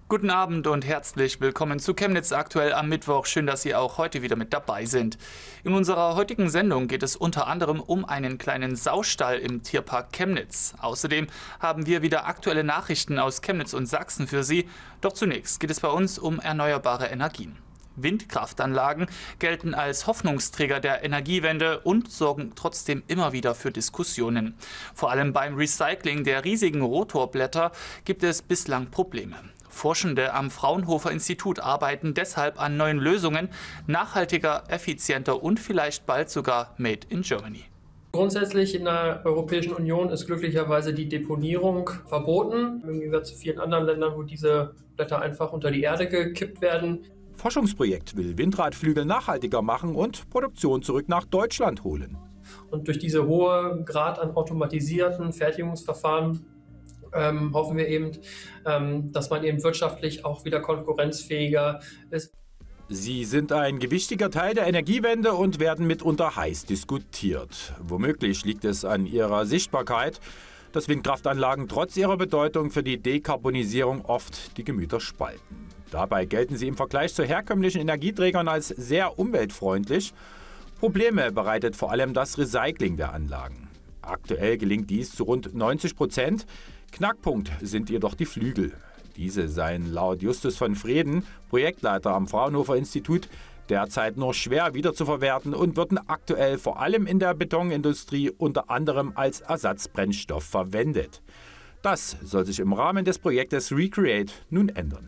Guten Abend und herzlich willkommen zu Chemnitz aktuell am Mittwoch. Schön, dass Sie auch heute wieder mit dabei sind. In unserer heutigen Sendung geht es unter anderem um einen kleinen Saustall im Tierpark Chemnitz. Außerdem haben wir wieder aktuelle Nachrichten aus Chemnitz und Sachsen für Sie. Doch zunächst geht es bei uns um erneuerbare Energien. Windkraftanlagen gelten als Hoffnungsträger der Energiewende und sorgen trotzdem immer wieder für Diskussionen. Vor allem beim Recycling der riesigen Rotorblätter gibt es bislang Probleme. Forschende am Fraunhofer Institut arbeiten deshalb an neuen Lösungen, nachhaltiger, effizienter und vielleicht bald sogar made in Germany. Grundsätzlich in der Europäischen Union ist glücklicherweise die Deponierung verboten, im Gegensatz zu vielen anderen Ländern, wo diese Blätter einfach unter die Erde gekippt werden. Forschungsprojekt will Windradflügel nachhaltiger machen und Produktion zurück nach Deutschland holen. Und durch diese hohe Grad an automatisierten Fertigungsverfahren hoffen wir eben, dass man eben wirtschaftlich auch wieder konkurrenzfähiger ist. Sie sind ein gewichtiger Teil der Energiewende und werden mitunter heiß diskutiert. Womöglich liegt es an ihrer Sichtbarkeit, dass Windkraftanlagen trotz ihrer Bedeutung für die Dekarbonisierung oft die Gemüter spalten. Dabei gelten sie im Vergleich zu herkömmlichen Energieträgern als sehr umweltfreundlich. Probleme bereitet vor allem das Recycling der Anlagen. Aktuell gelingt dies zu rund 90%. Knackpunkt sind jedoch die Flügel. Diese seien laut Justus von Freden, Projektleiter am Fraunhofer Institut, derzeit nur schwer wiederzuverwerten und würden aktuell vor allem in der Betonindustrie unter anderem als Ersatzbrennstoff verwendet. Das soll sich im Rahmen des Projektes Recreate nun ändern.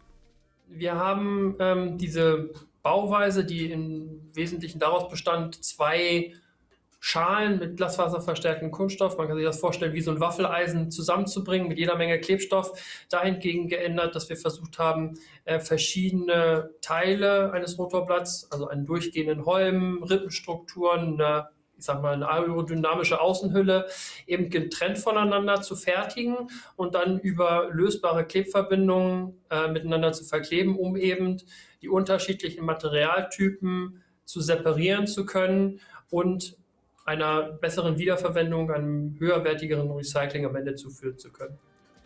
Wir haben diese Bauweise, die im Wesentlichen daraus bestand, zwei Schalen mit glasfaserverstärktem Kunststoff, man kann sich das vorstellen, wie so ein Waffeleisen zusammenzubringen mit jeder Menge Klebstoff, dahingehend geändert, dass wir versucht haben, verschiedene Teile eines Rotorblatts, also einen durchgehenden Holm, Rippenstrukturen, eine aerodynamische Außenhülle, eben getrennt voneinander zu fertigen und dann über lösbare Klebverbindungen miteinander zu verkleben, um eben die unterschiedlichen Materialtypen zu separieren zu können und einer besseren Wiederverwendung, einem höherwertigeren Recycling am Ende zuführen zu können.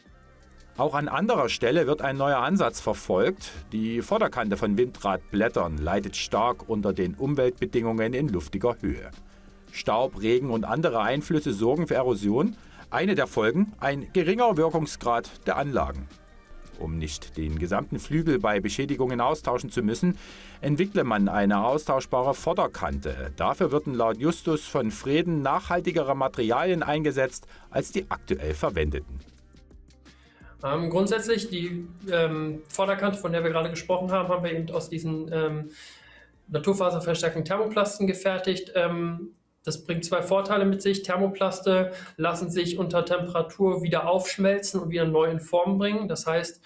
Auch an anderer Stelle wird ein neuer Ansatz verfolgt. Die Vorderkante von Windradblättern leidet stark unter den Umweltbedingungen in luftiger Höhe. Staub, Regen und andere Einflüsse sorgen für Erosion. Eine der Folgen: ein geringer Wirkungsgrad der Anlagen. Um nicht den gesamten Flügel bei Beschädigungen austauschen zu müssen, entwickle man eine austauschbare Vorderkante. Dafür würden laut Justus von Freden nachhaltigere Materialien eingesetzt als die aktuell verwendeten. Grundsätzlich die Vorderkante, von der wir gerade gesprochen haben, haben wir eben aus diesen naturfaserverstärkten Thermoplasten gefertigt. Das bringt zwei Vorteile mit sich. Thermoplaste lassen sich unter Temperatur wieder aufschmelzen und wieder neu in Form bringen. Das heißt,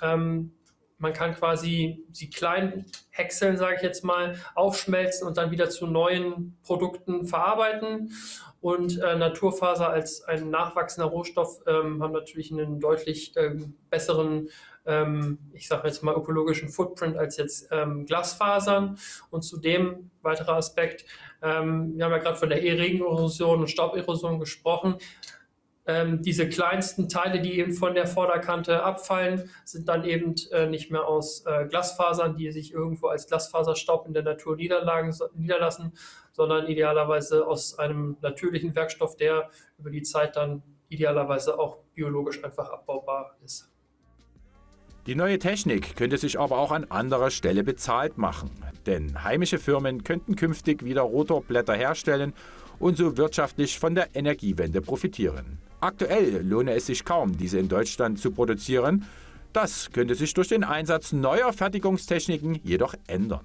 man kann quasi sie klein häckseln, sage ich jetzt mal, aufschmelzen und dann wieder zu neuen Produkten verarbeiten. Und Naturfaser als ein nachwachsender Rohstoff haben natürlich einen deutlich besseren, ich sage jetzt mal, ökologischen Footprint als jetzt Glasfasern. Und zudem, weiterer Aspekt, wir haben ja gerade von der Regenerosion und Stauberosion gesprochen. Diese kleinsten Teile, die eben von der Vorderkante abfallen, sind dann eben nicht mehr aus Glasfasern, die sich irgendwo als Glasfaserstaub in der Natur niederlassen, sondern idealerweise aus einem natürlichen Werkstoff, der über die Zeit dann idealerweise auch biologisch einfach abbaubar ist. Die neue Technik könnte sich aber auch an anderer Stelle bezahlt machen, denn heimische Firmen könnten künftig wieder Rotorblätter herstellen und so wirtschaftlich von der Energiewende profitieren. Aktuell lohne es sich kaum, diese in Deutschland zu produzieren. Das könnte sich durch den Einsatz neuer Fertigungstechniken jedoch ändern.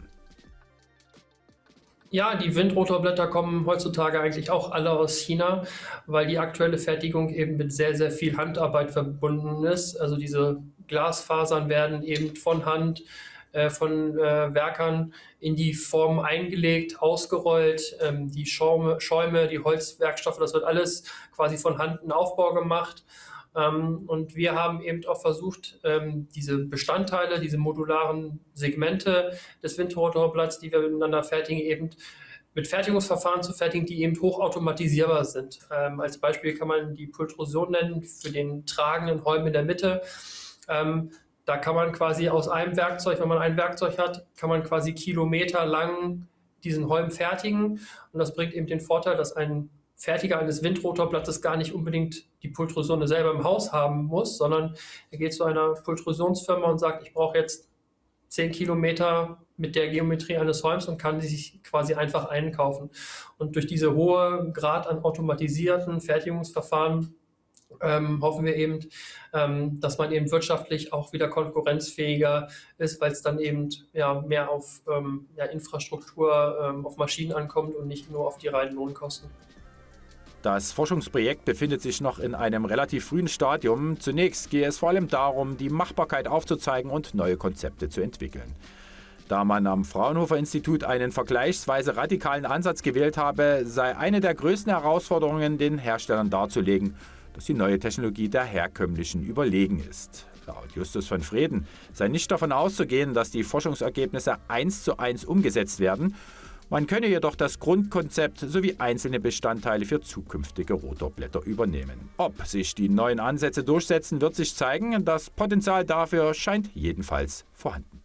Ja, die Windrotorblätter kommen heutzutage eigentlich auch alle aus China, weil die aktuelle Fertigung eben mit sehr, sehr viel Handarbeit verbunden ist. Also diese Glasfasern werden eben von Hand von Werkern in die Form eingelegt, ausgerollt, die Schäume, die Holzwerkstoffe, das wird alles quasi von Hand in Aufbau gemacht. Und wir haben eben auch versucht, diese Bestandteile, diese modularen Segmente des Windrotorblatts, die wir miteinander fertigen, eben mit Fertigungsverfahren zu fertigen, die eben hochautomatisierbar sind. Als Beispiel kann man die Pultrusion nennen für den tragenden Holm in der Mitte. Da kann man quasi aus einem Werkzeug, wenn man ein Werkzeug hat, kann man quasi kilometerlang diesen Holm fertigen. Und das bringt eben den Vorteil, dass ein Fertiger eines Windrotorblattes gar nicht unbedingt die Pultrosone selber im Haus haben muss, sondern er geht zu einer Pultrosionsfirma und sagt, ich brauche jetzt 10 Kilometer mit der Geometrie eines Holms und kann die sich quasi einfach einkaufen. Und durch diese hohe Grad an automatisierten Fertigungsverfahren hoffen wir eben, dass man eben wirtschaftlich auch wieder konkurrenzfähiger ist, weil es dann eben mehr auf Infrastruktur, auf Maschinen ankommt und nicht nur auf die reinen Lohnkosten. Das Forschungsprojekt befindet sich noch in einem relativ frühen Stadium. Zunächst gehe es vor allem darum, die Machbarkeit aufzuzeigen und neue Konzepte zu entwickeln. Da man am Fraunhofer-Institut einen vergleichsweise radikalen Ansatz gewählt habe, sei eine der größten Herausforderungen, den Herstellern darzulegen, dass die neue Technologie der herkömmlichen überlegen ist. Laut Justus von Freden sei nicht davon auszugehen, dass die Forschungsergebnisse 1:1 umgesetzt werden. Man könne jedoch das Grundkonzept sowie einzelne Bestandteile für zukünftige Rotorblätter übernehmen. Ob sich die neuen Ansätze durchsetzen, wird sich zeigen. Das Potenzial dafür scheint jedenfalls vorhanden.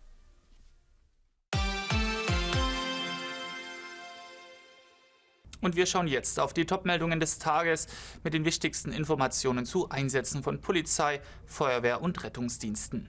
Und wir schauen jetzt auf die Top-Meldungen des Tages mit den wichtigsten Informationen zu Einsätzen von Polizei, Feuerwehr und Rettungsdiensten.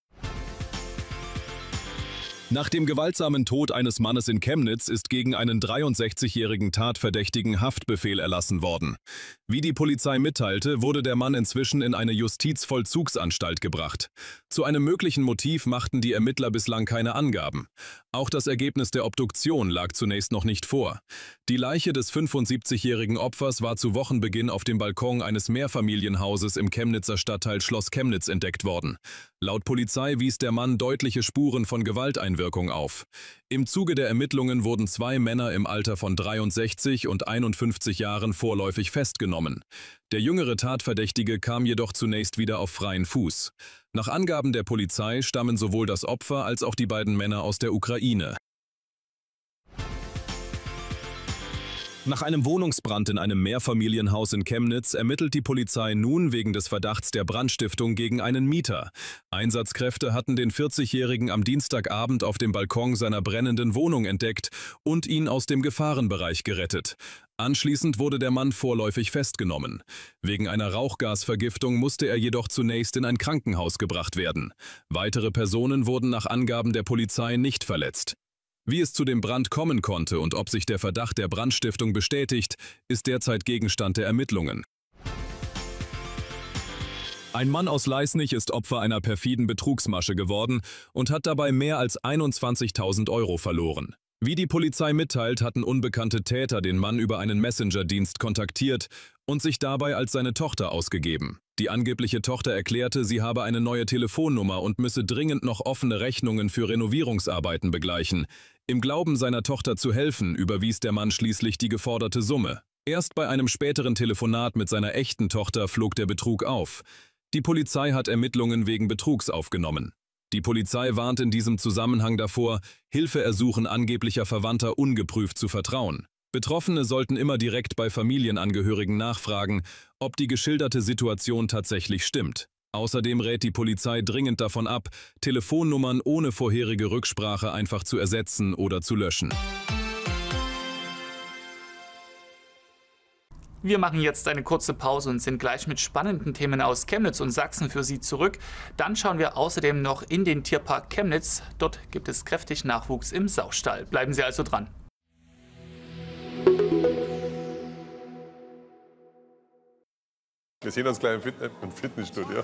Nach dem gewaltsamen Tod eines Mannes in Chemnitz ist gegen einen 63-jährigen Tatverdächtigen Haftbefehl erlassen worden. Wie die Polizei mitteilte, wurde der Mann inzwischen in eine Justizvollzugsanstalt gebracht. Zu einem möglichen Motiv machten die Ermittler bislang keine Angaben. Auch das Ergebnis der Obduktion lag zunächst noch nicht vor. Die Leiche des 75-jährigen Opfers war zu Wochenbeginn auf dem Balkon eines Mehrfamilienhauses im Chemnitzer Stadtteil Schloss Chemnitz entdeckt worden. Laut Polizei wies der Mann deutliche Spuren von Gewalteinwirkung auf. Im Zuge der Ermittlungen wurden 2 Männer im Alter von 63 und 51 Jahren vorläufig festgenommen. Der jüngere Tatverdächtige kam jedoch zunächst wieder auf freien Fuß. Nach Angaben der Polizei stammen sowohl das Opfer als auch die beiden Männer aus der Ukraine. Nach einem Wohnungsbrand in einem Mehrfamilienhaus in Chemnitz ermittelt die Polizei nun wegen des Verdachts der Brandstiftung gegen einen Mieter. Einsatzkräfte hatten den 40-Jährigen am Dienstagabend auf dem Balkon seiner brennenden Wohnung entdeckt und ihn aus dem Gefahrenbereich gerettet. Anschließend wurde der Mann vorläufig festgenommen. Wegen einer Rauchgasvergiftung musste er jedoch zunächst in ein Krankenhaus gebracht werden. Weitere Personen wurden nach Angaben der Polizei nicht verletzt. Wie es zu dem Brand kommen konnte und ob sich der Verdacht der Brandstiftung bestätigt, ist derzeit Gegenstand der Ermittlungen. Ein Mann aus Leisnig ist Opfer einer perfiden Betrugsmasche geworden und hat dabei mehr als 21.000 € verloren. Wie die Polizei mitteilt, hatten unbekannte Täter den Mann über einen Messenger-Dienst kontaktiert und sich dabei als seine Tochter ausgegeben. Die angebliche Tochter erklärte, sie habe eine neue Telefonnummer und müsse dringend noch offene Rechnungen für Renovierungsarbeiten begleichen. Im Glauben, seiner Tochter zu helfen, überwies der Mann schließlich die geforderte Summe. Erst bei einem späteren Telefonat mit seiner echten Tochter flog der Betrug auf. Die Polizei hat Ermittlungen wegen Betrugs aufgenommen. Die Polizei warnt in diesem Zusammenhang davor, Hilfeersuchen angeblicher Verwandter ungeprüft zu vertrauen. Betroffene sollten immer direkt bei Familienangehörigen nachfragen, ob die geschilderte Situation tatsächlich stimmt. Außerdem rät die Polizei dringend davon ab, Telefonnummern ohne vorherige Rücksprache einfach zu ersetzen oder zu löschen. Wir machen jetzt eine kurze Pause und sind gleich mit spannenden Themen aus Chemnitz und Sachsen für Sie zurück. Dann schauen wir außerdem noch in den Tierpark Chemnitz. Dort gibt es kräftig Nachwuchs im Saustall. Bleiben Sie also dran. Wir sehen uns gleich im Fitnessstudio.